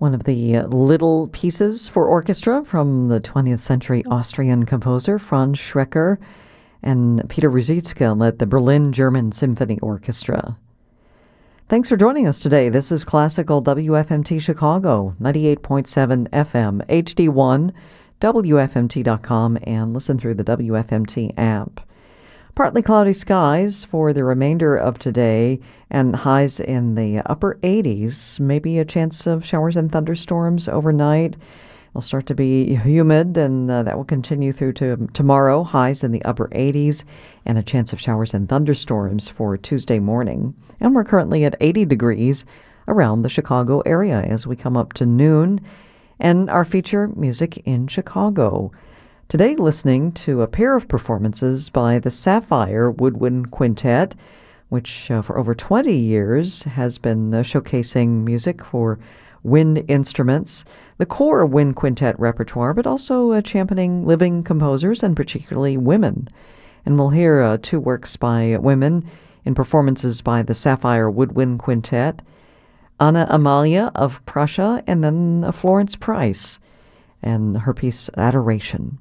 One of the little pieces for orchestra from the 20th century Austrian composer Franz Schreker, and Peter Ruzicka led the Berlin German Symphony Orchestra. Thanks for joining us today. This is Classical WFMT Chicago, 98.7 FM, HD1, WFMT.com, and listen through the WFMT app. Partly cloudy skies for the remainder of today and highs in the upper 80s. Maybe a chance of showers and thunderstorms overnight. It'll start to be humid, and that will continue through to tomorrow. Highs in the upper 80s and a chance of showers and thunderstorms for Tuesday morning. And we're currently at 80 degrees around the Chicago area as we come up to noon. And our feature, Music in Chicago. Today, listening to a pair of performances by the Sapphire Woodwind Quintet, which for over 20 years has been showcasing music for wind instruments, the core wind quintet repertoire, but also championing living composers and particularly women. And we'll hear two works by women in performances by the Sapphire Woodwind Quintet, Anna Amalia of Prussia, and then Florence Price and her piece Adoration.